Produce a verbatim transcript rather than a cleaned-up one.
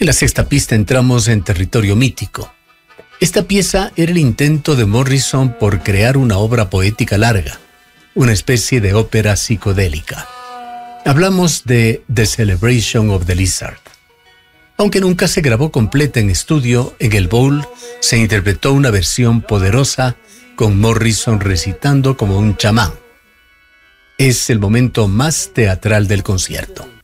En la sexta pista entramos en territorio mítico. Esta pieza era el intento de Morrison por crear una obra poética larga, una especie de ópera psicodélica. Hablamos de The Celebration of the Lizard. Aunque nunca se grabó completa en estudio, en el Bowl se interpretó una versión poderosa con Morrison recitando como un chamán. Es el momento más teatral del concierto.